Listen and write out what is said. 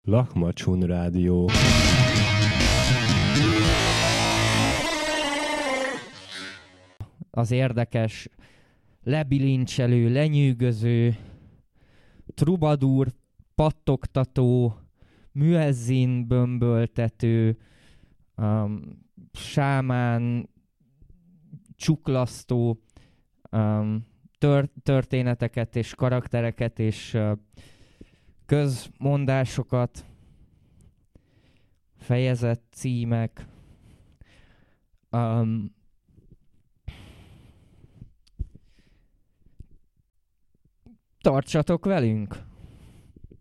Lakmacsun Rádió. Az érdekes, lebilincselő, lenyűgöző, trubadúr, pattogtató, müezzin bömböltető, sámán, csuklasztó történeteket és karaktereket és közmondásokat, fejezet címek, tartsatok velünk!